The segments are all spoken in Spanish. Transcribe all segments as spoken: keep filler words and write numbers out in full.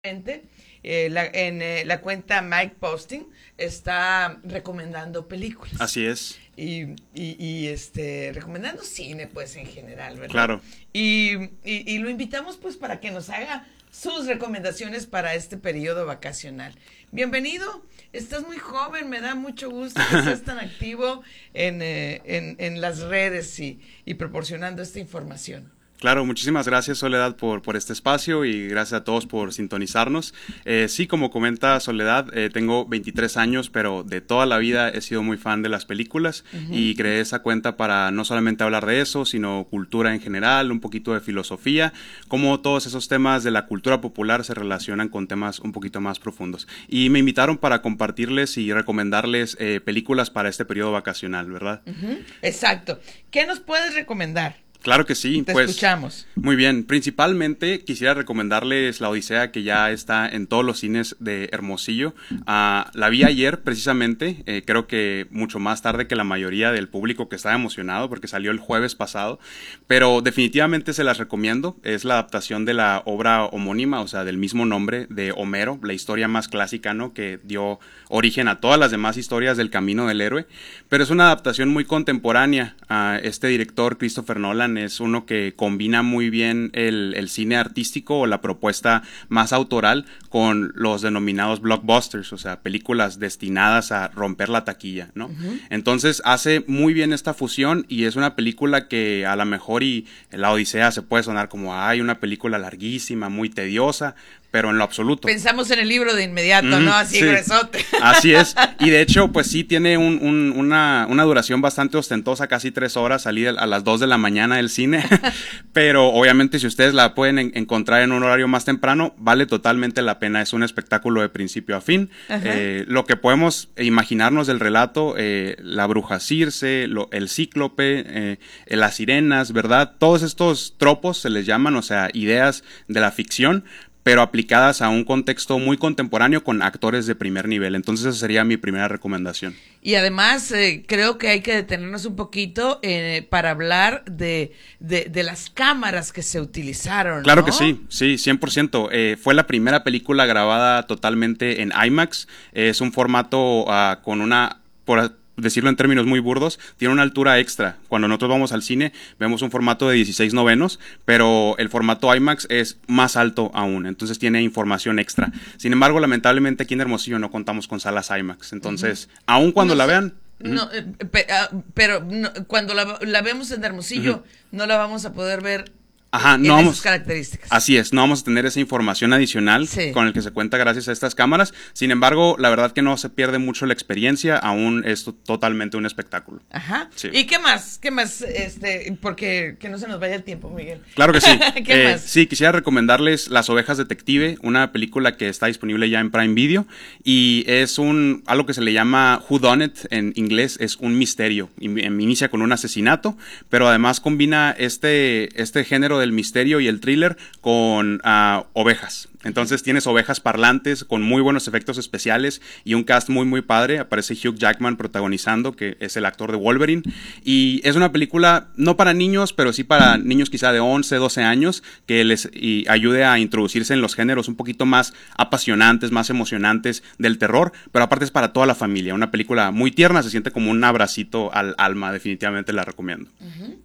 Eh, la, en eh, la cuenta Mike Posting está recomendando películas. Así es. Y, y, y, este recomendando cine, pues, en general, ¿verdad? Claro. Y, y, y lo invitamos, pues, para que nos haga sus recomendaciones para este periodo vacacional. Bienvenido, estás muy joven, me da mucho gusto que estés tan activo en, eh, en, en las redes y, y proporcionando esta información. Claro, muchísimas gracias, Soledad, por, por este espacio y gracias a todos por sintonizarnos. Eh, sí, como comenta Soledad, eh, tengo veintitrés años, pero de toda la vida he sido muy fan de las películas. Uh-huh. Y creé esa cuenta para no solamente hablar de eso, sino cultura en general, un poquito de filosofía, cómo todos esos temas de la cultura popular se relacionan con temas un poquito más profundos. Y me invitaron para compartirles y recomendarles eh, películas para este periodo vacacional, ¿verdad? Uh-huh. Exacto. ¿Qué nos puedes recomendar? Claro que sí. Te pues, escuchamos. Muy bien. Principalmente quisiera recomendarles La Odisea, que ya está en todos los cines de Hermosillo. Uh, la vi ayer, precisamente. Eh, creo que mucho más tarde que la mayoría del público, que estaba emocionado porque salió el jueves pasado. Pero definitivamente se las recomiendo. Es la adaptación de la obra homónima, o sea, del mismo nombre, de Homero, la historia más clásica, ¿no?, que dio origen a todas las demás historias del camino del héroe. Pero es una adaptación muy contemporánea. Uh, este director, Christopher Nolan, es uno que combina muy bien el, el cine artístico o la propuesta más autoral con los denominados blockbusters, o sea, películas destinadas a romper la taquilla, ¿no? Uh-huh. Entonces hace muy bien esta fusión y es una película que a lo mejor y La Odisea se puede sonar como, ay, una película larguísima, muy tediosa, pero en lo absoluto. Pensamos en el libro de inmediato, mm, ¿no? Así, sí, gruesote. Así es. Y de hecho, pues sí tiene un, un, una, una duración bastante ostentosa, casi tres horas, salí a las dos de la mañana del cine. Pero obviamente si ustedes la pueden en, encontrar en un horario más temprano, vale totalmente la pena. Es un espectáculo de principio a fin. Eh, lo que podemos imaginarnos del relato, eh, la bruja Circe, lo, el cíclope, eh, las sirenas, ¿verdad? Todos estos tropos se les llaman, o sea, ideas de la ficción, pero aplicadas a un contexto muy contemporáneo con actores de primer nivel. Entonces esa sería mi primera recomendación. Y además eh, creo que hay que detenernos un poquito eh, para hablar de, de, de las cámaras que se utilizaron, Claro, ¿no? que sí, sí, cien por ciento. Eh, fue la primera película grabada totalmente en IMAX. Eh, es un formato uh, con una... Por, decirlo en términos muy burdos, tiene una altura extra. Cuando nosotros vamos al cine, vemos un formato de dieciséis novenos, pero el formato IMAX es más alto aún, entonces tiene información extra. Sin embargo, lamentablemente aquí en Hermosillo no contamos con salas IMAX, entonces, uh-huh. aun cuando no la sé. vean... No, uh-huh. eh, pe, uh, pero no, cuando la, la vemos en Hermosillo, uh-huh. no la vamos a poder ver. Ajá, en no vamos, esas características. Así es, no vamos a tener esa información adicional sí. con el que se cuenta gracias a estas cámaras. Sin embargo, la verdad que no se pierde mucho la experiencia, aún es totalmente un espectáculo. Ajá. Sí. ¿Y qué más? ¿Qué más? Este, porque que no se nos vaya el tiempo, Miguel. Claro que sí. ¿Qué eh, más? Sí, quisiera recomendarles Las Ovejas Detective, una película que está disponible ya en Prime Video y es un algo que se le llama whodunit en inglés, es un misterio. Inicia con un asesinato, pero además combina este este género del misterio y el thriller con uh, ovejas. Entonces tienes ovejas parlantes con muy buenos efectos especiales y un cast muy muy padre. Aparece Hugh Jackman protagonizando, que es el actor de Wolverine. Y es una película no para niños, pero sí para niños quizá de once, doce años, que les y ayude a introducirse en los géneros un poquito más apasionantes, más emocionantes del terror. Pero aparte es para toda la familia. Una película muy tierna, se siente como un abracito al alma. Definitivamente la recomiendo. Uh-huh.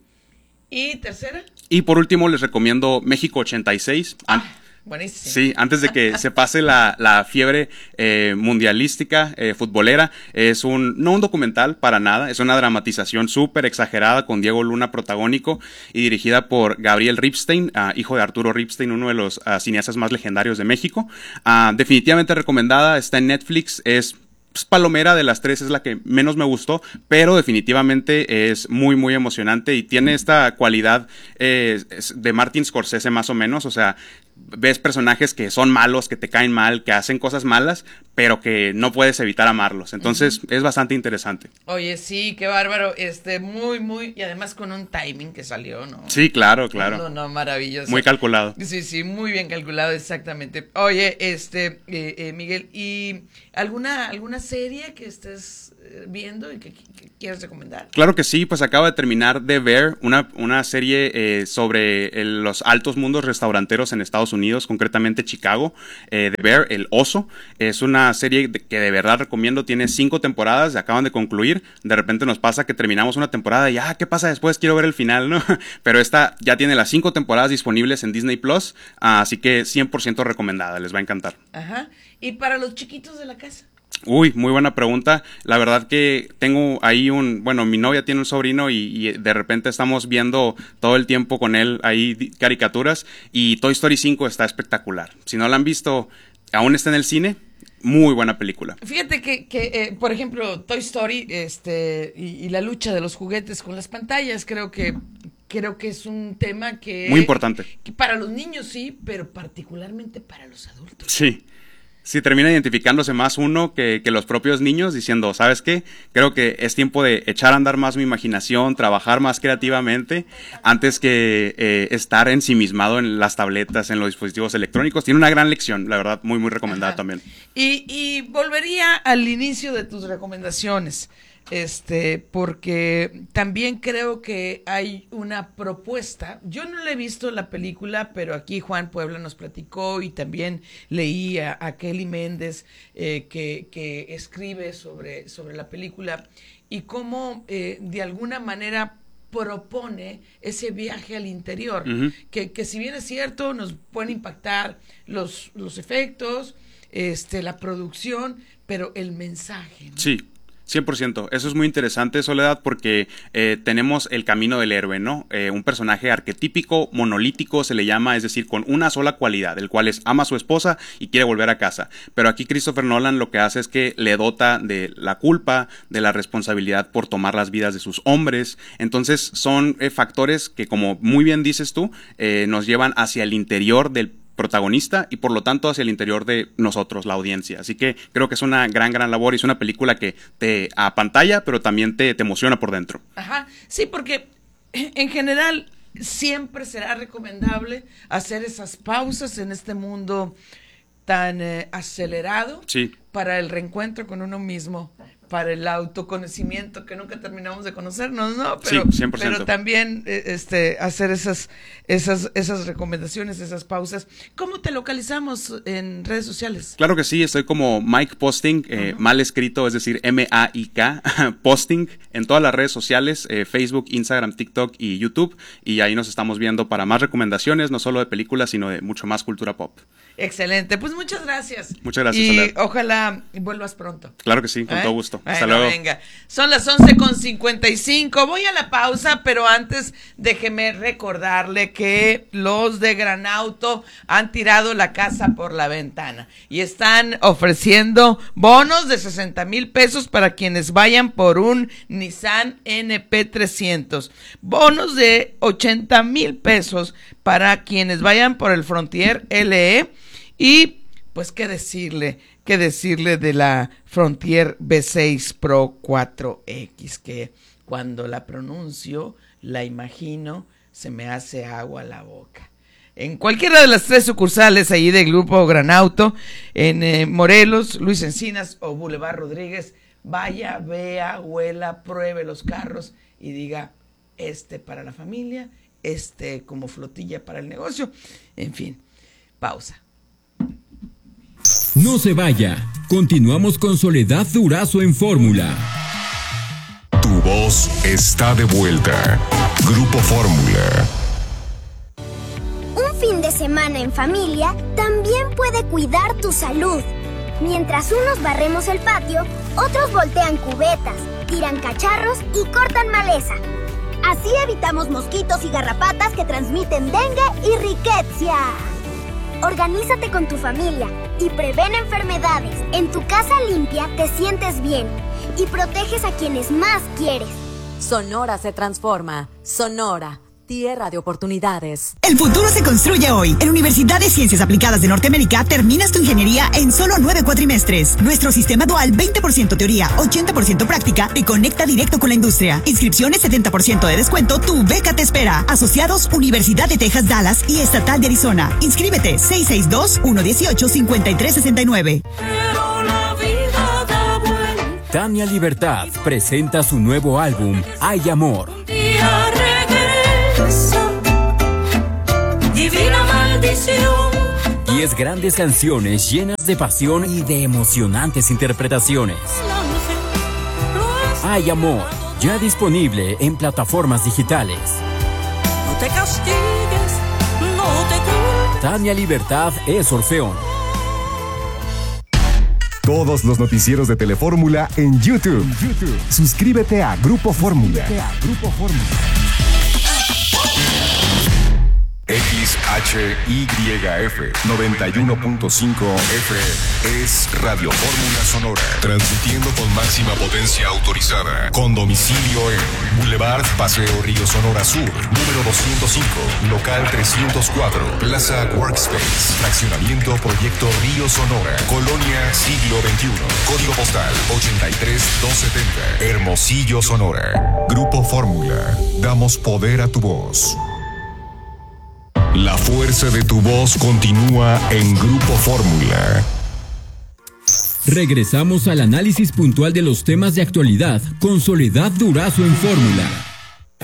¿Y tercera? Y por último les recomiendo México ochenta y seis. Ah, buenísimo. Sí, antes de que se pase la, la fiebre eh, mundialística, eh, futbolera. Es un, no un documental para nada, es una dramatización súper exagerada con Diego Luna protagónico y dirigida por Gabriel Ripstein, uh, hijo de Arturo Ripstein, uno de los uh, cineastas más legendarios de México. Uh, definitivamente recomendada, está en Netflix, es... palomera de las tres, es la que menos me gustó, pero definitivamente es muy muy emocionante y tiene esta cualidad eh, de Martin Scorsese más o menos, o sea, ves personajes que son malos, que te caen mal, que hacen cosas malas, pero que no puedes evitar amarlos. Entonces, uh-huh. es bastante interesante. Oye, sí, qué bárbaro, este, muy, muy, y además con un timing que salió, ¿no? Sí, claro, claro. No, no, maravilloso. Muy calculado. Sí, sí, muy bien calculado, exactamente. Oye, este, eh, eh, Miguel, ¿y alguna, alguna serie que estés viendo y que, que quieres recomendar? Claro que sí, pues acabo de terminar de ver una, una serie eh, sobre el, los altos mundos restauranteros en Estados Unidos, concretamente Chicago, eh, The Bear, el oso. Es una serie de, que de verdad recomiendo, tiene cinco temporadas, acaban de concluir. De repente nos pasa que terminamos una temporada y, ah, ¿qué pasa después? Quiero ver el final, ¿no? Pero esta ya tiene las cinco temporadas disponibles en Disney Plus, así que cien por ciento recomendada, les va a encantar. Ajá, ¿y para los chiquitos de la casa? Uy, muy buena pregunta. La verdad que tengo ahí un, bueno, mi novia tiene un sobrino y, y de repente estamos viendo todo el tiempo con él ahí caricaturas y Toy Story cinco está espectacular. Si no la han visto, aún está en el cine, muy buena película. Fíjate que, que eh, por ejemplo, Toy Story este y, y la lucha de los juguetes con las pantallas, creo que creo que es un tema que... Muy importante. Que para los niños sí, pero particularmente para los adultos. Sí. Sí, termina identificándose más uno que, que los propios niños, diciendo, ¿sabes qué? Creo que es tiempo de echar a andar más mi imaginación, trabajar más creativamente, antes que eh, estar ensimismado en las tabletas, en los dispositivos electrónicos. Tiene una gran lección, la verdad, muy, muy recomendada. Ajá. También. Y, y volvería al inicio de tus recomendaciones. Este, porque también creo que hay una propuesta. Yo no le he visto la película, pero aquí Juan Puebla nos platicó y también leí a, a Kelly Méndez eh, que, que escribe sobre, sobre la película y cómo eh, de alguna manera propone ese viaje al interior, uh-huh. que, que si bien es cierto nos pueden impactar los, los efectos, este, la producción, pero el mensaje, ¿no? Sí. cien por ciento. Eso es muy interesante, Soledad, porque eh, tenemos el camino del héroe, ¿no? Eh, un personaje arquetípico, monolítico, se le llama, es decir, con una sola cualidad, el cual es ama a su esposa y quiere volver a casa. Pero aquí Christopher Nolan lo que hace es que le dota de la culpa, de la responsabilidad por tomar las vidas de sus hombres. Entonces son eh, factores que, como muy bien dices tú, eh, nos llevan hacia el interior del protagonista y por lo tanto hacia el interior de nosotros, la audiencia. Así que creo que es una gran, gran labor y es una película que te apantalla, pero también te, te emociona por dentro. Ajá, sí, porque en general siempre será recomendable hacer esas pausas en este mundo tan eh, acelerado, sí, para el reencuentro con uno mismo, para el autoconocimiento que nunca terminamos de conocernos, ¿no? Pero, sí, cien por ciento. Pero también este, hacer esas, esas, esas recomendaciones, esas pausas. ¿Cómo te localizamos en redes sociales? Claro que sí, estoy como Mike Posting, eh, uh-huh. mal escrito, es decir, M A I K, Posting, en todas las redes sociales, eh, Facebook, Instagram, TikTok y YouTube, y ahí nos estamos viendo para más recomendaciones, no solo de películas, sino de mucho más cultura pop. Excelente, pues muchas gracias. Muchas gracias, y Soler. ojalá vuelvas pronto. Claro que sí, con ¿Eh? todo gusto. Bueno, hasta luego. Venga, son las once con cincuenta y cinco, voy a la pausa, pero antes déjeme recordarle que los de Gran Auto han tirado la casa por la ventana y están ofreciendo bonos de sesenta mil pesos para quienes vayan por un Nissan N P trescientos, bonos de ochenta mil pesos para quienes vayan por el Frontier L E y pues qué decirle, qué decirle de la Frontier V seis Pro cuatro X, que cuando la pronuncio, la imagino, se me hace agua a la boca. En cualquiera de las tres sucursales ahí del Grupo Gran Auto, en eh, Morelos, Luis Encinas o Boulevard Rodríguez, vaya, vea, huela, pruebe los carros y diga, este para la familia, este como flotilla para el negocio, en fin, pausa. No se vaya, continuamos con Soledad Durazo en Fórmula. Tu voz está de vuelta. Grupo Fórmula. Un fin de semana en familia también puede cuidar tu salud. Mientras unos barremos el patio, otros voltean cubetas, tiran cacharros y cortan maleza. Así evitamos mosquitos y garrapatas que transmiten dengue y riqueza. Organízate con tu familia y prevén enfermedades. En tu casa limpia te sientes bien y proteges a quienes más quieres. Sonora se transforma. Sonora, Tierra de oportunidades. El futuro se construye hoy. En Universidad de Ciencias Aplicadas de Norteamérica terminas tu ingeniería en solo nueve cuatrimestres. Nuestro sistema dual, veinte por ciento teoría, ochenta por ciento práctica, te conecta directo con la industria. Inscripciones, setenta por ciento de descuento. Tu beca te espera. Asociados, Universidad de Texas Dallas y Estatal de Arizona. Inscríbete seis seis dos, uno uno ocho, cinco tres seis nueve. Tania Libertad presenta su nuevo álbum, Hay Amor. Divina maldición. Diez grandes canciones llenas de pasión y de emocionantes interpretaciones. Hay Amor, ya disponible en plataformas digitales. No te castigues, no te culpes. Tania Libertad es Orfeón. Todos los noticieros de Telefórmula en YouTube. YouTube. Suscríbete a Grupo Fórmula. Grupo Fórmula. X H Y F noventa y uno punto cinco F M es Radio Fórmula Sonora, transmitiendo con máxima potencia autorizada, con domicilio en Boulevard Paseo Río Sonora Sur, número doscientos cinco, local trescientos cuatro, Plaza Workspace, fraccionamiento Proyecto Río Sonora, Colonia Siglo veintiuno, código postal ochenta y tres doscientos setenta, Hermosillo, Sonora. Grupo Fórmula, damos poder a tu voz. La fuerza de tu voz continúa en Grupo Fórmula. Regresamos al análisis puntual de los temas de actualidad con Soledad Durazo en Fórmula.